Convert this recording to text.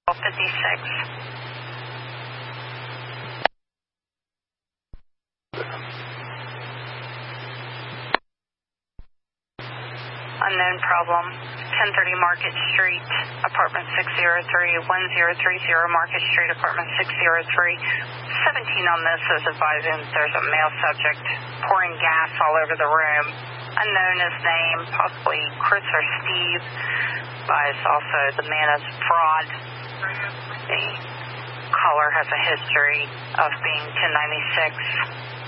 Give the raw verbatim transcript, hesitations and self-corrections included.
fifty-six. Unknown problem. ten thirty Market Street, apartment six oh three, one oh three oh Market Street, apartment six oh three. seventeen on this is advising there's a male subject pouring gas all over the room. Unknown his name, possibly Chris or Steve. Advise also the man is fraud. The caller has a history of being ten ninety-six.